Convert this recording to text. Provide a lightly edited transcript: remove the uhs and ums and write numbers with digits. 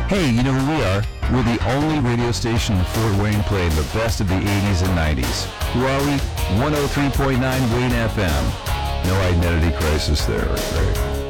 Hey, you know who we are? We're the only radio station in Fort Wayne playing the best of the 80s and 90s. Who are we? 103.9 Wayne FM. No identity crisis there, Greg.